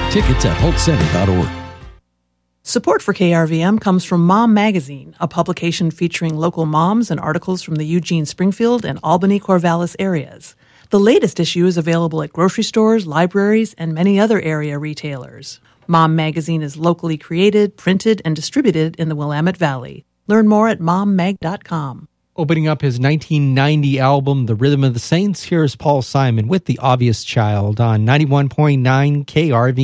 Tickets at holtcenter.org. Support for KRVM comes from Mom Magazine, a publication featuring local moms and articles from the Eugene, Springfield, and Albany-Corvallis areas. The latest issue is available at grocery stores, libraries, and many other area retailers. Mom Magazine is locally created, printed, and distributed in the Willamette Valley. Learn more at mommag.com. Opening up his 1990 album, The Rhythm of the Saints, here's Paul Simon with The Obvious Child on 91.9 KRV.